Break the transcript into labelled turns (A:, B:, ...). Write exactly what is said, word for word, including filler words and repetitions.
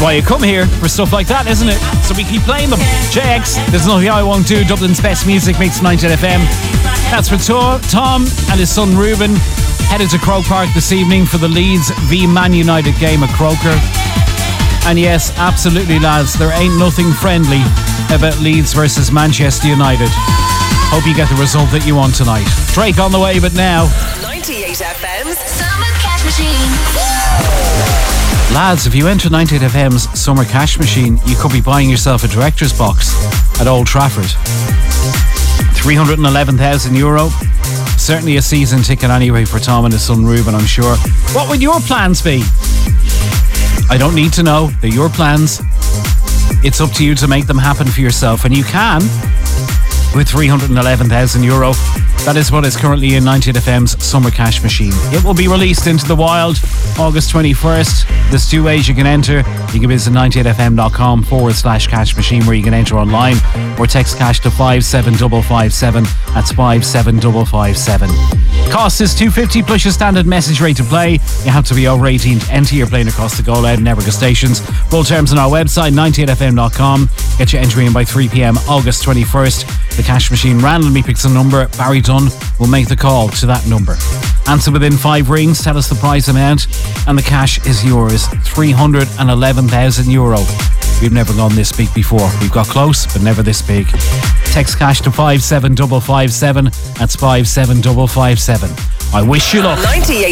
A: why you come here, for stuff like that, isn't it? So we keep playing them. J X, There's Nothing I Won't Do, Dublin's best music mix ninety-eight F M. That's for Tom and his son Ruben, headed to Croke Park this evening for the Leeds v Man United game at Croker. And yes, absolutely lads, there ain't nothing friendly about Leeds versus Manchester United. Hope you get the result that you want tonight. Drake on the way, but now
B: ninety-eight F M's Summer Cash Machine.
A: Lads, if you enter ninety-eight F M's Summer Cash Machine, you could be buying yourself a director's box at Old Trafford. three hundred eleven thousand euro. Certainly a season ticket anyway for Tom and his son Ruben, I'm sure. What would your plans be? I don't need to know. They're your plans. It's up to you to make them happen for yourself, and you can with three hundred eleven thousand euro. That is what is currently in ninety-eight F M's Summer Cash Machine. It will be released into the wild August twenty-first. There's two ways you can enter. You can visit ninety-eight-fm.com forward slash cash machine where you can enter online, or text cash to five seven five five seven. That's five seven five five seven. Cost is two fifty plus your standard message rate to play. You have to be over eighteen to enter. You're playing across the Go Loud and Everga stations. Full terms on our website, ninety-eight f m dot com. Get your entry in by three p.m. August twenty-first. The cash machine randomly picks a number. Barry Dunn will make the call to that number. Answer within five rings, tell us the prize amount, and the cash is yours. three hundred eleven thousand euro. We've never gone this big before. We've got close, but never this big. Text cash to five seven five five seven. That's five seven five five seven. I wish you luck.
B: ninety-eight